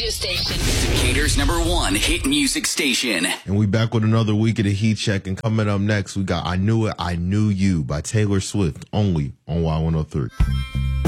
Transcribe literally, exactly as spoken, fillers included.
news station. Decatur's number one hit music station. And we back with another week of the Heat Check. And coming up next, we got I Knew It, I Knew You by Taylor Swift, only on Y one oh three.